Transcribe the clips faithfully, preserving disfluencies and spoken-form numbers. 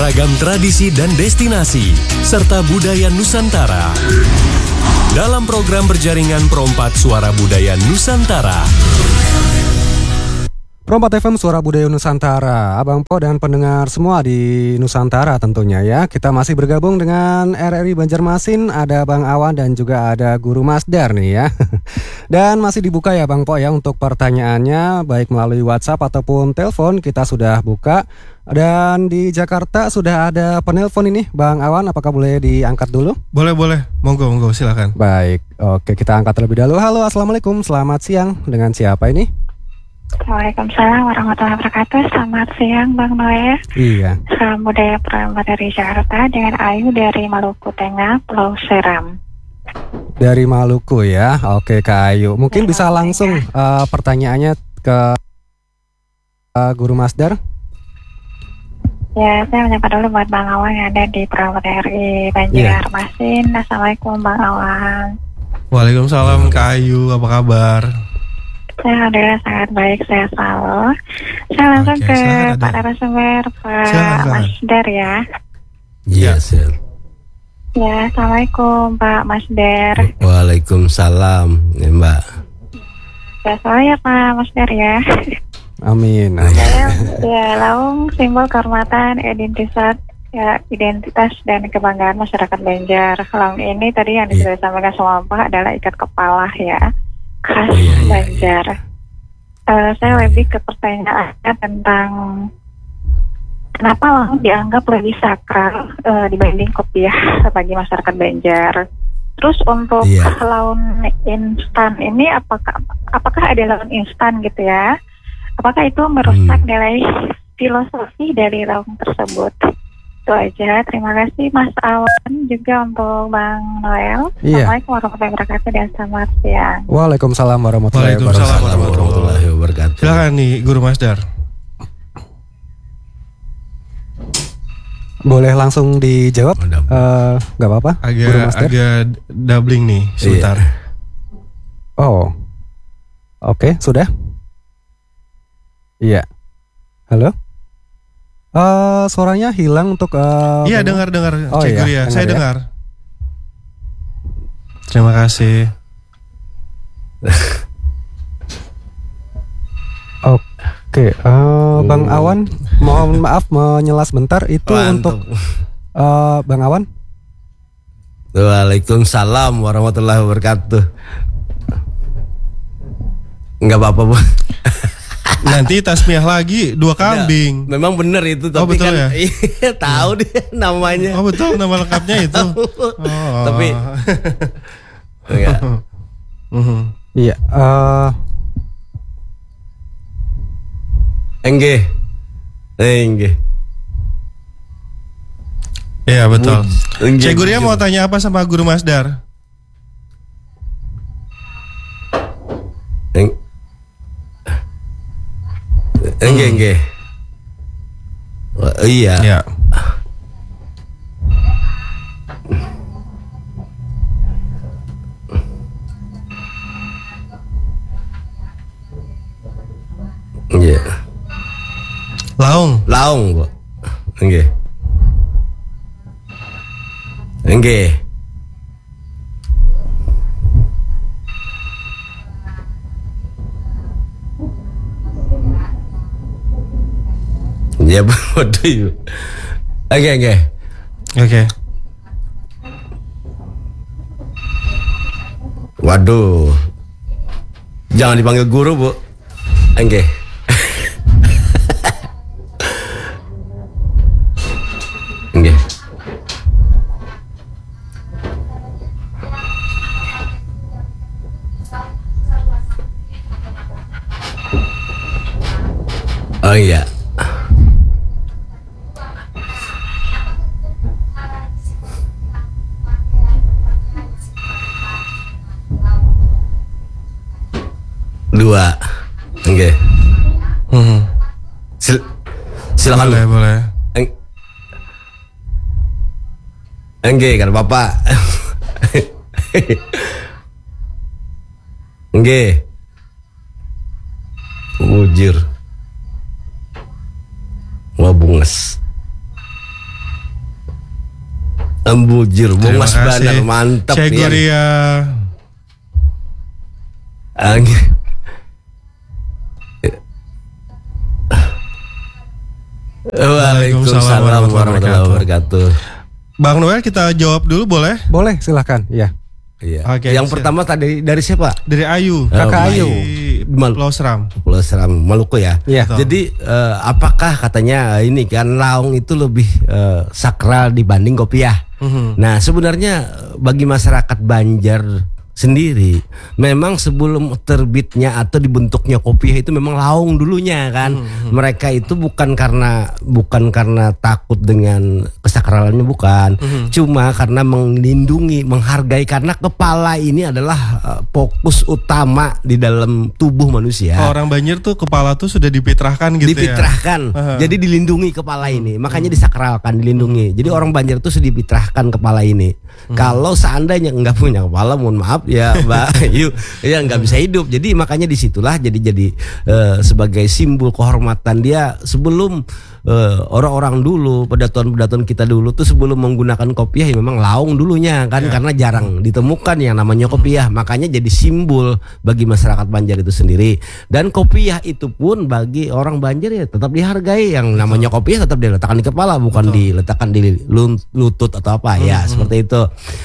beragam tradisi dan destinasi, serta budaya Nusantara. Dalam program berjaringan Perompat Suara Budaya Nusantara. Perompat F M Suara Budaya Nusantara, Abang Po dan pendengar semua di Nusantara tentunya ya. Kita masih bergabung dengan R R I Banjarmasin, ada Bang Awan dan juga ada Guru Masdar nih ya. Dan masih dibuka ya Bang Po ya untuk pertanyaannya, baik melalui WhatsApp ataupun telepon kita sudah buka. Dan di Jakarta sudah ada penelpon ini, Bang Awan, apakah boleh diangkat dulu? Boleh, boleh. Monggo, monggo, silakan. Baik, oke kita angkat terlebih dahulu. Halo, Assalamualaikum, selamat siang. Dengan siapa ini? Waalaikumsalam warahmatullahi wabarakatuh. Selamat siang Bang Noe. Iya. Salam budaya Perompat dari Jakarta dengan Ayu dari Maluku Tengah, Pulau Seram. Dari Maluku ya. Oke Kak Ayu. Mungkin bisa langsung uh, pertanyaannya ke uh, Guru Masdar. Ya, saya menyapa dulu buat Bang Awan yang ada di Perompat R I Banjarmasin. Yeah. Assalamualaikum Bang Awan. Waalaikumsalam Kak Ayu, apa kabar? Saya alhamdulillah sangat baik, saya selalu. Saya langsung Oke, ke silakan, Pak Narasumber, Pak Silakan. Masdar ya. Iya, Sir. Ya, Assalamualaikum Pak Masdar. Waalaikumsalam, ya, Mbak. Ya, soalnya ya Pak Masdar ya. Amin. Saya ya Laung simbol kehormatan, identitas ya identitas dan kebanggaan masyarakat Banjar. Laung ini tadi yang sudah disampaikan sama Pak adalah ikat kepala ya. Khas iya, iya, Banjar. Uh, saya lebih ke pertanyaannya tentang kenapa langsung dianggap lebih sakral uh, dibanding kopiah bagi masyarakat Banjar. Terus untuk iya. laun instan ini apakah apakah ada laun instan gitu ya? Apakah itu merusak hmm. nilai filosofi dari laun tersebut? Itu aja. Terima kasih Mas Awan, juga untuk Bang Noel. Iya. Assalamualaikum warahmatullahi wabarakatuh dan selamat siang. Waalaikumsalam warahmatullahi Waalaikumsalam wabarakatuh. warahmatullahi wabarakatuh. Silakan nih Guru Masdar. Boleh langsung dijawab? Udah. Uh, gak apa-apa. Guru Agak Masdar. agak doubling nih sebentar. Iya. Oh, oke sudah. Iya. Halo. Uh, suaranya hilang untuk. Uh, Iya, dengar-dengar Oh, Cik iya, Guru ya. dengar Saya ya. dengar. Terima kasih. Oke, uh, Bang Awan, mohon maaf menyelas bentar. Itu Mantap. untuk uh, Bang Awan. Waalaikumsalam warahmatullahi wabarakatuh. Enggak apa-apa, Bu. Nanti tasbih lagi dua kambing. Ya, memang benar itu, Oh, tapi betul kan ya? iya, tahu dia namanya. Oh betul, nama lengkapnya itu. Oh. Tapi enggak. Mhm. Iya. Uh, Enggih. Enggih. Iya betul. Enggih. Cik Guru ya mau tanya apa sama Guru Masdar? Eng- Enggih, enggih. Oh, iya. Ya. Iya. Laung. Laung, Bu. Enggih. Enggih. Ya, bodoh itu. Oke, oke. Oke. Waduh. Jangan dipanggil guru, Bu. Oke. Oke. Oh iya. Dua. Oke. Mhm. Sil- silakan. Boleh, boleh. Eng- Enggak kan Bapak. Enggak. Mujir. Wah bunges. Mujur, Bung Terima Mas kasih. Bandar mantap Cek ya. Guria. Anggi. Waalaikumsalam warahmatullahi wabarakatuh. Bang Noel, kita jawab dulu boleh? Boleh, silahkan. Iya. Iya. Oke, Yang siap. pertama tadi dari siapa? Dari Ayu. Kakak Oh, Ayu. Di Mal- Pulau Seram. Pulau Seram, Maluku ya. Iya. Betul. Jadi eh, apakah katanya ini kan laung itu lebih eh, sakral dibanding kopiah? Mhm. Nah sebenarnya bagi masyarakat Banjar sendiri, memang sebelum terbitnya atau dibentuknya kopiah itu memang laung dulunya kan. Hmm, Mereka itu bukan karena bukan karena takut dengan kesakralannya, bukan. Hmm. Cuma karena melindungi, menghargai, karena kepala ini adalah uh, fokus utama di dalam tubuh manusia. Kalau orang Banjar tuh kepala tuh sudah dipitrahkan gitu Dipitrahkan, ya. Aha. jadi dilindungi kepala ini, makanya disakralkan, dilindungi. Jadi orang Banjar itu sudah dipitrahkan kepala ini. Kalau seandainya nggak punya kepala, mohon maaf ya Mbak Ayu, ya nggak bisa hidup. Jadi makanya disitulah jadi jadi eh, sebagai simbol kehormatan dia sebelum eh, orang-orang dulu, pedatuan-pedatuan kita dulu tuh sebelum menggunakan kopiah ya memang laung dulunya kan, Ya. karena jarang ditemukan yang namanya kopiah. Makanya jadi simbol bagi masyarakat Banjar itu sendiri. Dan kopiah itu pun bagi orang Banjar ya tetap dihargai. Yang namanya kopiah tetap diletakkan di kepala, bukan Betul. diletakkan di lun- lutut atau apa ya, seperti itu.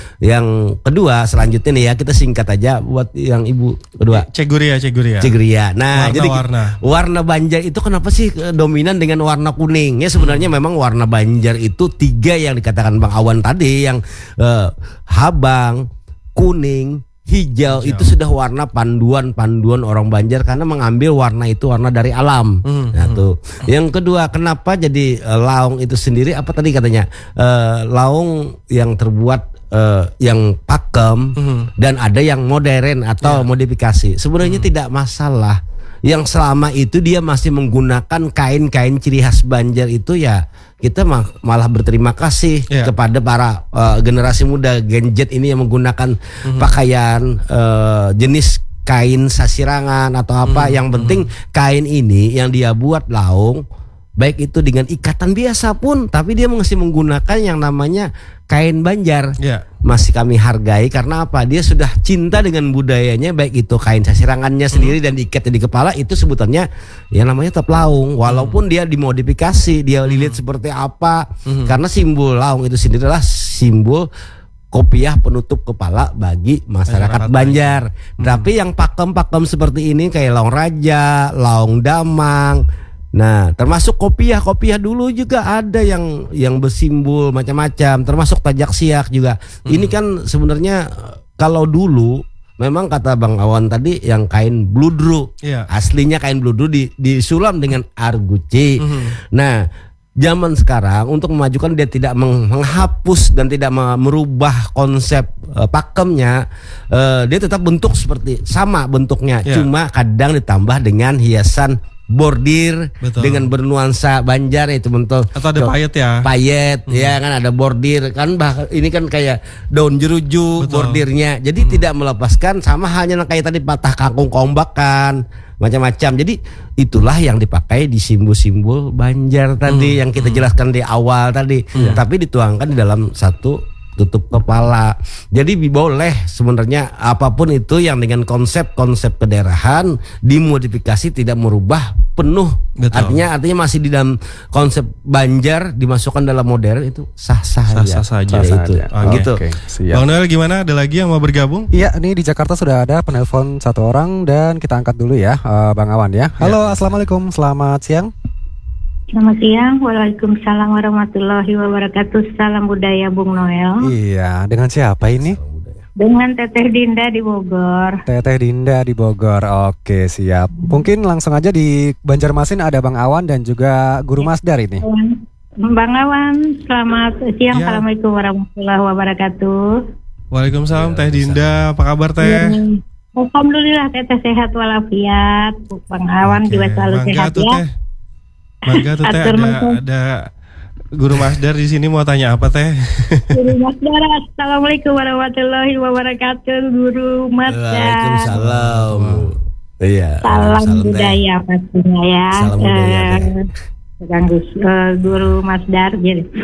Yang kedua selanjutnya nih ya, kita singkat aja buat yang ibu kedua. Cek Guria, Cek Guria. Cegria. Nah, jadi Warna-warna. warna Banjar itu kenapa sih eh, dominan dengan warna kuning? Ya sebenarnya memang warna Banjar itu tiga yang dikatakan Bang Awan tadi, yang eh, habang, kuning, hijau, Hijau. itu sudah warna panduan-panduan orang Banjar karena mengambil warna itu warna dari alam. Hmm, Nah, tuh. Yang kedua, kenapa jadi eh, laung itu sendiri, apa tadi katanya? Eh, laung yang terbuat eh, yang pakem Mhm. dan ada yang modern atau modifikasi. Sebenarnya tidak masalah. Yang selama itu dia masih menggunakan kain-kain ciri khas Banjar itu, ya kita mah- malah berterima kasih Ya. kepada para eh, generasi muda Gen Z ini yang menggunakan pakaian eh, jenis kain sasirangan atau apa. Yang penting kain ini yang dia buat laung, baik itu dengan ikatan biasa pun, tapi dia masih menggunakan yang namanya kain Banjar. Ya. Masih kami hargai karena apa? Dia sudah cinta dengan budayanya, baik itu kain sasirangannya sendiri dan ikatnya di kepala, itu sebutannya ya namanya tetap laung, walaupun dia dimodifikasi, dia lilit seperti apa, karena simbol laung itu sendiri adalah simbol kopiah penutup kepala bagi masyarakat Masyarakat Banjar. Tapi yang pakem-pakem seperti ini kayak laung raja, laung damang, nah termasuk kopiah kopiah dulu juga ada yang yang bersimbol macam-macam, termasuk tajak siak juga. Ini kan sebenarnya kalau dulu memang kata Bang Awan tadi yang kain bludru, Iya. aslinya kain bludru di, disulam dengan arguci. Mhm. Nah zaman sekarang untuk memajukan, dia tidak meng- menghapus dan tidak me- merubah konsep eh, pakemnya, eh, dia tetap bentuk seperti sama bentuknya, Ya. cuma kadang ditambah dengan hiasan bordir. Betul. Dengan bernuansa Banjar, itu bentuk Atau ada payet ya. payet, ya kan, ada bordir kan, bah ini kan kayak daun jeruju. Betul. Bordirnya, jadi tidak melepaskan, sama halnya kayak tadi patah kangkung kombakan macam-macam. Jadi itulah yang dipakai di simbol-simbol Banjar tadi yang kita jelaskan di awal tadi, tapi dituangkan di dalam satu tutup kepala. Jadi boleh sebenarnya apapun itu yang dengan konsep-konsep kedaerahan dimodifikasi, tidak merubah penuh. Betul. Artinya artinya masih di dalam konsep Banjar dimasukkan dalam modern, itu sah-sah saja. Sah-sah saja. Ya, Sah-sah itu. aja. Oh, Oke, gitu. siap. Bang Noel, gimana? Ada lagi yang mau bergabung? Iya, ini di Jakarta sudah ada penelpon satu orang dan kita angkat dulu ya, eh, Bang Awan ya. Halo, assalamualaikum, selamat siang. Selamat siang, waalaikumsalam warahmatullahi wabarakatuh. Salam budaya Bung Noel. Iya, dengan siapa ini? Dengan Teteh Dinda di Bogor. Teteh Dinda di Bogor. Oke, siap. Mungkin langsung aja di Banjarmasin ada Bang Awan dan juga Guru Masdar ini. Bang Awan, selamat siang. Ya. Assalamualaikum warahmatullahi wabarakatuh. Waalaikumsalam Teh Dinda, apa kabar Teh? Alhamdulillah Teteh sehat walafiat. Bang Awan Oke, juga selalu bangga sehat tuh, ya. Teh. Bangga tuh Teh, Atur ada mangkuk. ada Guru Masdar di sini mau tanya apa Teh? Guru Masdar, assalamualaikum warahmatullahi wabarakatuh. Guru Masdar. Waalaikumsalam. Iya. Salam Teh. budaya pastinya ya. Salam budaya, Eh, Kang Gus, eh, Guru Masdar. Jadi,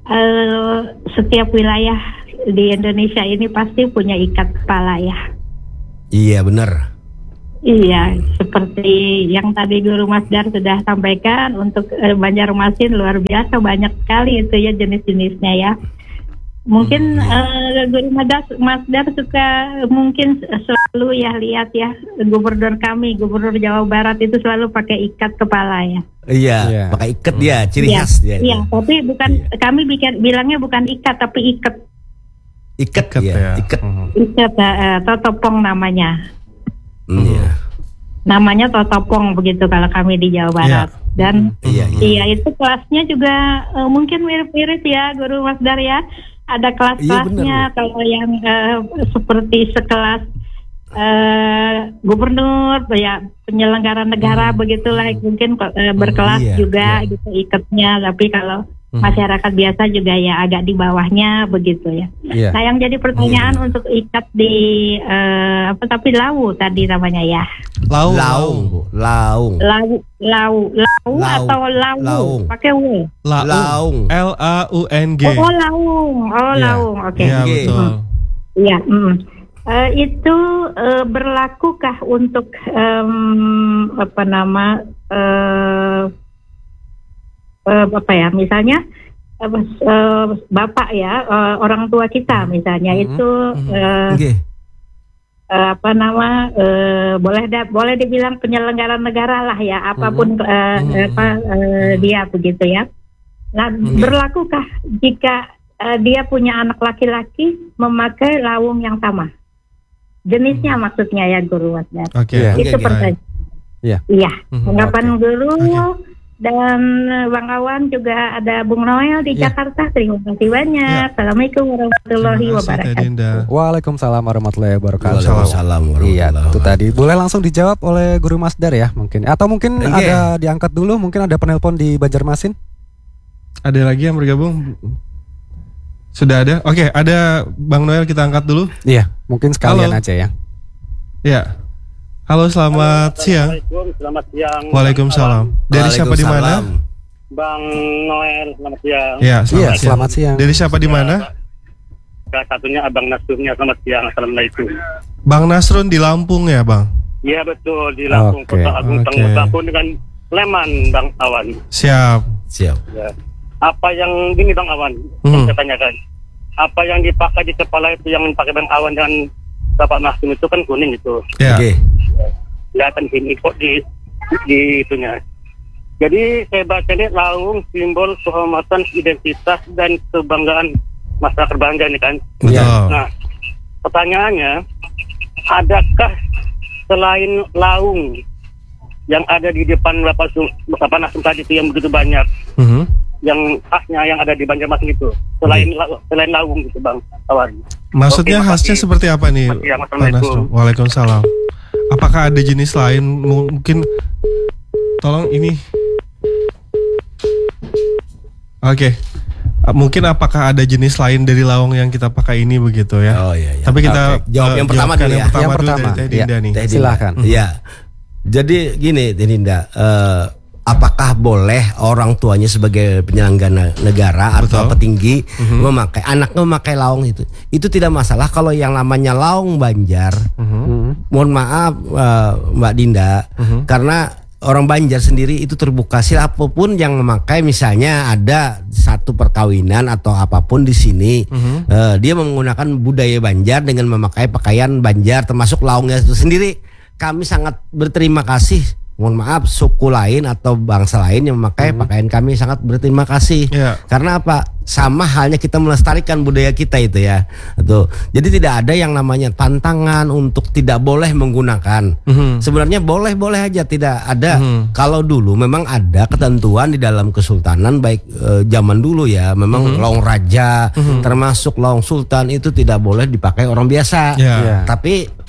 uh, setiap wilayah di Indonesia ini pasti punya ikat kepala ya. Iya benar. Iya, seperti yang tadi Guru Masdar sudah sampaikan, untuk uh, Banjarmasin luar biasa banyak sekali itu ya jenis-jenisnya ya. Mungkin uh, Guru Masdar, Masdar suka mungkin selalu ya lihat ya gubernur kami, gubernur Jawa Barat itu selalu pakai ikat kepala ya. Iya, Iya. pakai ikat dia, ciri Iya, khas dia. iya, tapi bukan Iya. kami bikin bilangnya bukan ikat tapi ikat. Ikat, Ikat ya, ya. ikat. Mhm. Ikat uh, totopong namanya. Hmm, iya. Namanya totopong begitu kalau kami di Jawa Barat. Dan Iya, iya. iya itu kelasnya juga uh, mungkin mirip-mirip ya Guru Masdar ya. Ada kelas-kelasnya. Iya, Kalau yang uh, seperti sekelas uh, gubernur ya penyelenggara negara begitulah mungkin uh, berkelas iya, juga iya. gitu ikatnya. Tapi kalau masyarakat biasa juga ya agak di bawahnya begitu ya. Iya. Nah yang jadi pertanyaan untuk ikat di uh, apa tapi lau tadi namanya ya. Laung. Laung, Bu. Laung. Lau, lau, lau Laung. atau lau, Laung. pakai w. Laung. Laung. L A U N G. Oh, laung, oh Iya. laung, oke. Iya, Oke. betul. Iya, mm. Eh, itu eh, berlakukah untuk em, apa nama eh, eh, apa ya? Misalnya eh, eh, bapak ya, eh, orang tua kita misalnya Mhm. itu eh, Oke. eh, apa nama eh, boleh da- boleh dibilang penyelenggara negara lah ya apapun eh, Mhm. apa eh, dia begitu ya. Nah berlakukah jika eh, dia punya anak laki-laki memakai laung yang sama jenisnya maksudnya ya Guru Masdar. Oke. Iya. Itu Oke, pertanyaan. Iya. Iya. Mhm. Tanggapan Guru Oke. dan Bang Awan juga ada Bung Noel di Iya. Jakarta. Terima kasih banyak. Iya. Assalamualaikum warahmatullahi Terima kasih, Teh wabarakatuh. Dinda. Waalaikumsalam warahmatullahi wabarakatuh. Waalaikumsalam Iya, warahmatullahi itu tadi. Boleh langsung dijawab oleh Guru Masdar ya mungkin. Atau mungkin Oke. ada diangkat dulu, mungkin ada penelpon di Banjarmasin. Ada lagi yang bergabung? Sudah ada? Oke, ada Bang Noel, kita angkat dulu. Iya, mungkin sekalian Halo. aja ya. Ya. Halo, selamat siang. Assalamualaikum, selamat siang. Waalaikumsalam. Dari siapa di mana? Waalaikumsalam. Bang Noel, selamat siang. Ya, selamat Iya, siang. selamat siang. Dari siapa di mana? Salah satunya Abang Nasrumnya, selamat siang. Assalamualaikum. Bang Nasrun di Lampung ya, Bang? Iya betul, di Lampung, Oke, Kota Agung oke. Tengah Lampung dengan Leman, Bang Awan. Siap. Siap. Ya. Apa yang gini Bang Awan, Hmm. yang saya tanyakan. Apa yang dipakai di kepala itu yang pakai Bang Awan dan Bapak Nasrum itu kan kuning itu. Ya. Oke. Kelihatan sini kok di di itunya. Jadi saya baca ini laung simbol kehormatan, identitas dan kebanggaan masyarakat Bangga ini kan. Betul. Nah, pertanyaannya, adakah selain laung yang ada di depan Bapak Su- Bapak Nasrum tadi itu yang begitu banyak, Mhm. yang khasnya yang ada di Banjarmasin itu, selain la- selain laung gitu Bang Awan? Maksudnya Oke, khasnya makasih. seperti apa nih, Makasih, Pak Assalamualaikum. Nasrun? Waalaikumsalam. Apakah ada jenis lain? Mungkin, tolong ini. Oke. Uh, Mungkin apakah ada jenis lain dari lawang yang kita pakai ini begitu ya? Oh iya, iya. Tapi kita Oke, jawab uh, yang pertama jawabkan dulu yang ya. pertama Yang dulu pertama, dari Teh iya. Dinda nih. Teh Dinda. Silakan. Iya. Jadi gini, Teh Dinda, eh, apakah boleh orang tuanya sebagai penyelenggara negara atau Betul. petinggi memakai anaknya memakai laung itu? Itu tidak masalah kalau yang namanya laung Banjar. Mhm. Mohon maaf eh, Mbak Dinda, karena orang Banjar sendiri itu terbuka siapapun yang memakai, misalnya ada satu perkawinan atau apapun di sini, eh, dia menggunakan budaya Banjar dengan memakai pakaian Banjar termasuk laungnya itu sendiri. Kami sangat berterima kasih. Mohon maaf, suku lain atau bangsa lain yang memakai pakaian kami sangat berterima kasih. Iya. Karena apa? Sama halnya kita melestarikan budaya kita itu ya. Tuh. Jadi tidak ada yang namanya pantangan untuk tidak boleh menggunakan. Mhm. Sebenarnya boleh-boleh aja, tidak ada. Mhm. Kalau dulu memang ada ketentuan di dalam kesultanan, baik eh, zaman dulu ya, memang laung raja termasuk laung sultan itu tidak boleh dipakai orang biasa. Ya. Iya. Tapi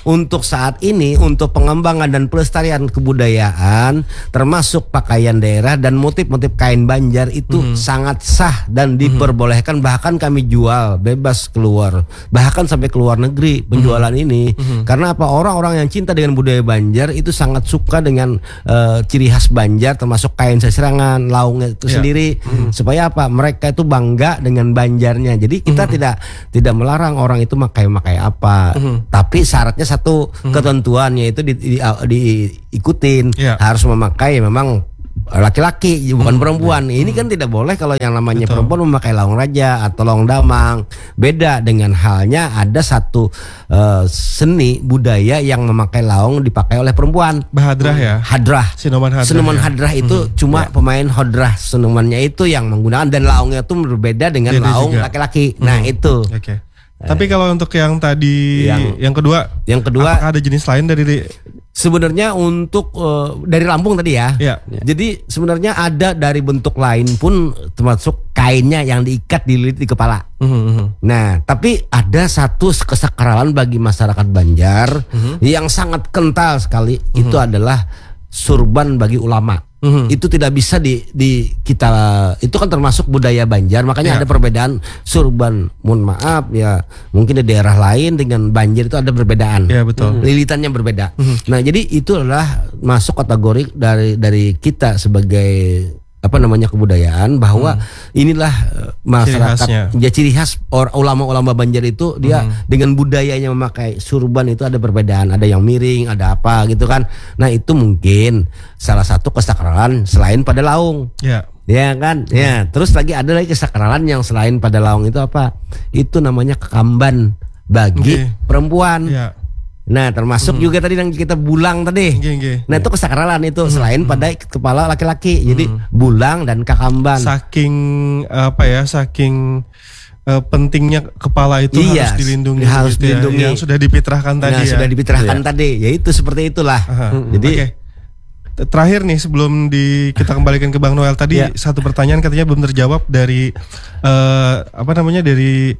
untuk saat ini untuk pengembangan dan pelestarian kebudayaan termasuk pakaian daerah dan motif-motif kain Banjar itu mm-hmm. sangat sah dan diperbolehkan, mm-hmm. bahkan kami jual bebas keluar, bahkan sampai ke luar negeri penjualan mm-hmm. ini. Mm-hmm. Karena apa? Orang-orang yang cinta dengan budaya Banjar itu sangat suka dengan uh, ciri khas Banjar termasuk kain seserangan, laungnya itu yeah. sendiri. Mm-hmm. Supaya apa? Mereka itu bangga dengan Banjarnya. Jadi kita mm-hmm. tidak tidak melarang orang itu makai-makai apa, mm-hmm. tapi syaratnya satu hmm. ketentuan yaitu di, di, di, diikutin yeah. harus memakai memang laki-laki bukan hmm. perempuan. Hmm. Ini kan tidak boleh kalau yang namanya Betul. perempuan memakai laung raja atau laung damang. Beda dengan halnya ada satu uh, seni budaya yang memakai laung dipakai oleh perempuan. Bahadrah ya. Hadrah. Sinuman hadrah. Sinuman ya? hadrah itu hmm. cuma yeah. pemain hadrah sinumannya itu yang menggunakan dan laungnya itu berbeda dengan Beda laung juga. laki-laki. Hmm. Nah itu. Oke. Okay. Tapi kalau untuk yang tadi yang, yang kedua, yang kedua apakah ada jenis lain dari sebenarnya untuk uh, dari Lampung tadi ya. ya. Jadi sebenarnya ada dari bentuk lain pun termasuk kainnya yang diikat di di kepala. Mm-hmm. Nah, tapi ada satu kesakralan bagi masyarakat Banjar mm-hmm. yang sangat kental sekali mm-hmm. itu adalah surban bagi ulama. Mm-hmm. Itu tidak bisa di, di kita itu kan termasuk budaya Banjar, makanya yeah. ada perbedaan surban. Mohon maaf ya, mungkin di daerah lain dengan Banjar itu ada perbedaan. Yeah, betul. Lilitannya berbeda. Mm-hmm. Nah, jadi itu adalah masuk kategori dari dari kita sebagai apa namanya kebudayaan bahwa hmm. inilah masyarakat ciri ya ciri khas or, ulama-ulama Banjar itu dia hmm. dengan budayanya memakai surban itu ada perbedaan, ada yang miring, ada apa gitu kan. Nah itu mungkin salah satu kesakralan selain pada laung. Ya. Ya kan, hmm. ya. Terus lagi ada lagi kesakralan yang selain pada laung itu apa? Itu namanya kekamban bagi okay. perempuan. Ya. Nah termasuk hmm. juga tadi yang kita bulang tadi. Geng, geng. Nah itu kesakralan itu hmm. selain pada kepala laki-laki. Jadi hmm. bulang dan kakamban. Saking apa ya? Saking uh, pentingnya kepala itu iya, harus dilindungi. Harus gitu dilindungi. Ya, yang sudah dipitrahkan tadi. Nah, ya. Sudah dipitrahkan ya. tadi. Ya itu seperti itulah. Hmm. Jadi. Okay. Terakhir nih sebelum di kita kembalikan ke Bang Noel tadi ya. Satu pertanyaan katanya belum terjawab dari uh, apa namanya dari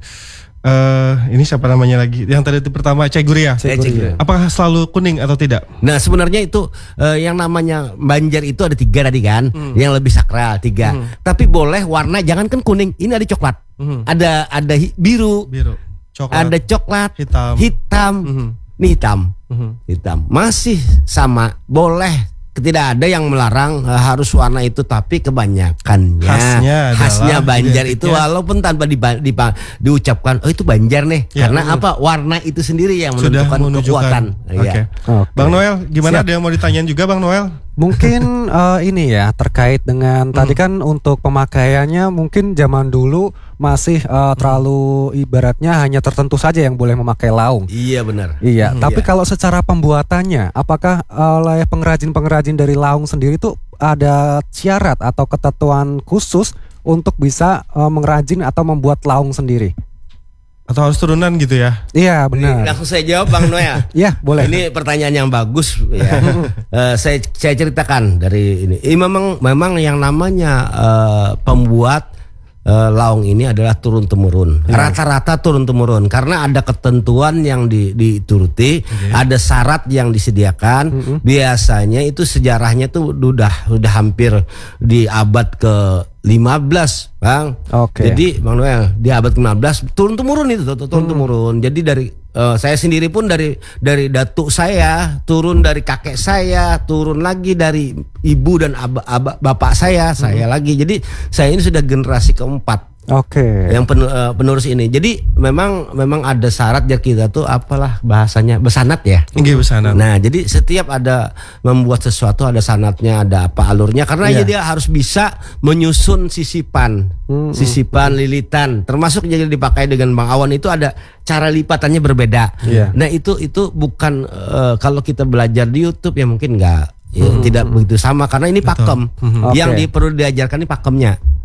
Uh, ini siapa namanya lagi? Yang tadi itu pertama Cek Guria. Cek Guria. Apakah selalu kuning atau tidak? Nah sebenarnya itu uh, yang namanya Banjar itu ada tiga tadi kan, hmm. yang lebih sakral tiga. Hmm. Tapi boleh warna jangan kan kuning. Ini ada coklat, hmm. ada ada hi- biru, biru, coklat, ada coklat, hitam, hitam, hmm. ini hitam, hmm. hitam. Masih sama boleh. Tidak ada yang melarang uh, harus warna itu, tapi kebanyakannya khasnya, khasnya Banjar itu walaupun tanpa di, di, diucapkan oh itu Banjar nih ya, karena uh, apa warna itu sendiri yang menentukan kekuatan. Oke. Okay. Okay. Bang Noel, gimana? Siap. Ada yang mau ditanyain juga Bang Noel? Mungkin uh, ini ya terkait dengan hmm. tadi kan untuk pemakaiannya mungkin zaman dulu masih uh, terlalu ibaratnya hanya tertentu saja yang boleh memakai laung. Iya benar. Iya, hmm, tapi iya. kalau secara pembuatannya apakah oleh pengrajin-pengrajin dari laung sendiri tuh ada syarat atau ketentuan khusus untuk bisa uh, mengrajin atau membuat laung sendiri? Atau harus turunan gitu ya? Iya benar. Langsung saya jawab Bang Noel. Iya boleh. Ini pertanyaan yang bagus ya. uh, saya saya ceritakan dari ini. Ini memang memang yang namanya uh, pembuat uh, laung ini adalah turun temurun. Ya. Rata-rata turun temurun karena ada ketentuan yang di, dituruti, okay. ada syarat yang disediakan. Mm-hmm. Biasanya itu sejarahnya tuh udah udah hampir di abad ke lima belas Bang. Oke. Jadi Bang Noel di abad ke lima belas turun temurun itu turun temurun. Hmm. Jadi dari uh, saya sendiri pun dari dari datuk saya, turun dari kakek saya, turun lagi dari ibu dan aba, aba, bapak saya, hmm. saya lagi. Jadi saya ini sudah generasi keempat. Oke. Okay. Yang pen, uh, penerus ini. Jadi memang memang ada syarat ya kita tuh apalah bahasanya besanat ya. Iya besanat. Nah, jadi setiap ada membuat sesuatu ada sanatnya, ada apa alurnya karena yeah. dia harus bisa menyusun sisipan, hmm, sisipan, hmm. lilitan. Termasuk jadi dipakai dengan Bang Awan itu ada cara lipatannya berbeda. Yeah. Nah, itu itu bukan uh, kalau kita belajar di YouTube ya mungkin enggak ya, hmm. tidak begitu sama karena ini pakem. Hmm. Yang okay. di, perlu diajarkan ini pakemnya.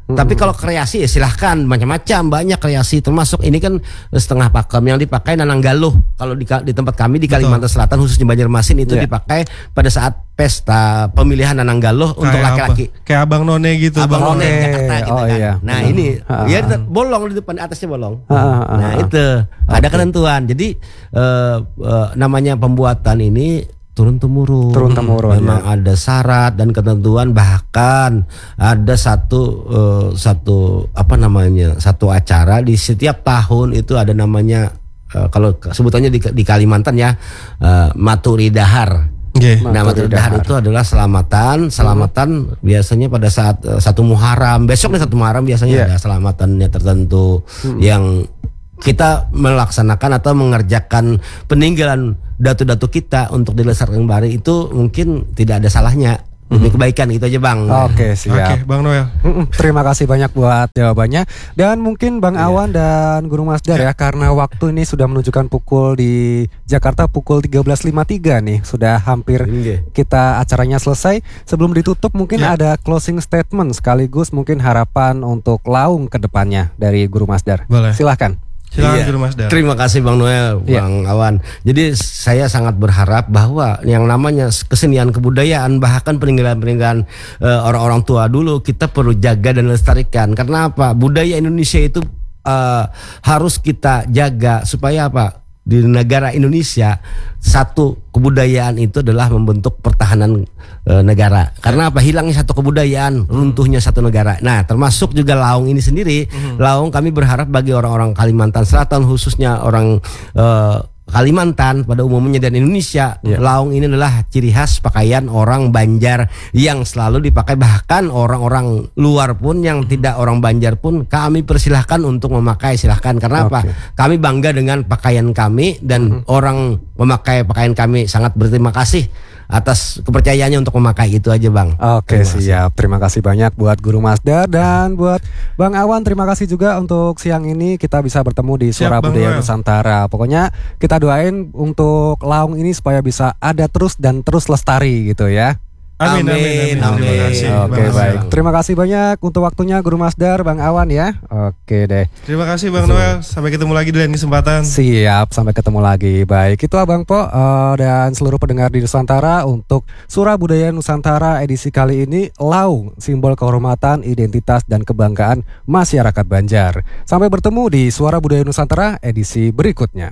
Hmm. Tapi kalau kreasi ya silahkan, macam-macam, banyak kreasi. Termasuk ini kan setengah pakem yang dipakai Nananggaloh. Kalau di, di tempat kami di Kalimantan Betul. Selatan khususnya Banjarmasin itu yeah. dipakai pada saat pesta pemilihan Nananggaloh untuk laki-laki. Apa? Kayak Abang None gitu. Abang Bang. None Jakarta gitu oh, kan. Iya. Nah hmm. ini ha, ya ha. bolong di depan, atasnya bolong. Ha, ha, ha, nah ha. itu okay. ada ketentuan. Jadi uh, uh, namanya pembuatan ini turun temurun. Turun temurun. Memang ya. Ada syarat dan ketentuan, bahkan ada satu uh, satu apa namanya satu acara di setiap tahun itu ada namanya uh, kalau sebutannya di, di Kalimantan ya uh, Maturi Dahar. Okay. Nah, Maturi Dahar itu adalah selamatan, selamatan hmm. biasanya pada saat uh, satu Muharram, besok nih satu Muharram biasanya yeah. ada selamatannya tertentu hmm. yang kita melaksanakan atau mengerjakan peninggalan datu-datu kita untuk dilestarikan kembali itu mungkin tidak ada salahnya. Demi kebaikan gitu aja Bang. Oke, siap. Oke, Bang Noel. Terima kasih banyak buat jawabannya. Dan mungkin Bang yeah. Awan dan Guru Masdar ya, karena waktu ini sudah menunjukkan pukul di Jakarta pukul tiga belas lima puluh tiga nih. Sudah hampir yeah. kita acaranya selesai. Sebelum ditutup mungkin yeah. ada closing statement sekaligus mungkin harapan untuk Laung ke depannya dari Guru Masdar. Boleh. Silahkan. Silakan iya. Guru Masdar. Terima kasih Bang Noel, iya. Bang Awan. Jadi saya sangat berharap bahwa yang namanya kesenian kebudayaan bahkan peninggalan-peninggalan uh, orang-orang tua dulu kita perlu jaga dan lestarikan. Karena apa? Budaya Indonesia itu uh, harus kita jaga supaya apa? Di negara Indonesia satu kebudayaan itu adalah membentuk pertahanan e, negara. Karena apa? Hilangnya satu kebudayaan, runtuhnya satu negara. Nah, termasuk juga Laung ini sendiri. Mm-hmm. Laung kami berharap bagi orang-orang Kalimantan Selatan khususnya orang e, Kalimantan pada umumnya dan Indonesia, yeah. Laung ini adalah ciri khas pakaian orang Banjar yang selalu dipakai, bahkan orang-orang luar pun yang tidak orang Banjar pun kami persilahkan untuk memakai, silahkan. Karena okay. apa? Kami bangga dengan pakaian kami dan mm-hmm. orang memakai pakaian kami sangat berterima kasih atas kepercayaannya untuk memakai. Itu aja Bang. Oke, terima siap. Kasih. Terima kasih banyak buat Guru Masdar dan buat Bang Awan. Terima kasih juga untuk siang ini kita bisa bertemu di Suara siap, Budaya Nusantara. Pokoknya kita doain untuk Laung ini supaya bisa ada terus dan terus lestari gitu ya. Amin, amin, amin, amin. Terima kasih. Oke, baik. Terima kasih banyak untuk waktunya Guru Masdar, Bang Awan ya. Oke deh. Terima kasih Bang Noel. Sampai ketemu lagi di lain kesempatan. Siap, sampai ketemu lagi. Baik, itu Abang Po uh, dan seluruh pendengar di Nusantara untuk Suara Budaya Nusantara edisi kali ini, Laung, simbol kehormatan, identitas dan kebanggaan masyarakat Banjar. Sampai bertemu di Suara Budaya Nusantara edisi berikutnya.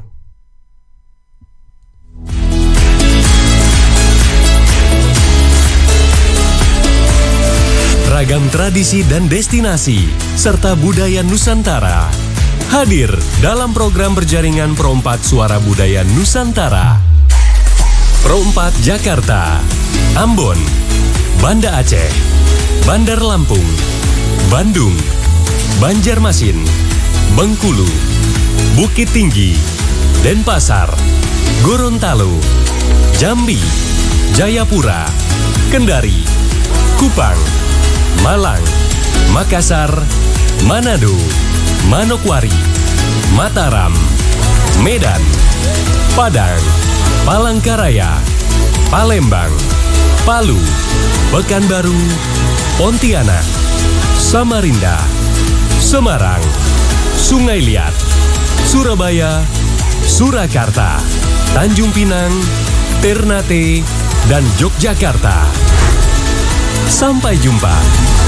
Ragam tradisi dan destinasi serta budaya Nusantara hadir dalam program berjaringan Pro empat Suara Budaya Nusantara. Pro empat Jakarta, Ambon, Banda Aceh, Bandar Lampung, Bandung, Banjarmasin, Bengkulu, Bukit Tinggi, Denpasar, Gorontalo, Jambi, Jayapura, Kendari, Kupang, Malang, Makassar, Manado, Manokwari, Mataram, Medan, Padang, Palangkaraya, Palembang, Palu, Pekanbaru, Pontianak, Samarinda, Semarang, Sungai Liat, Surabaya, Surakarta, Tanjung Pinang, Ternate, dan Yogyakarta. Sampai jumpa.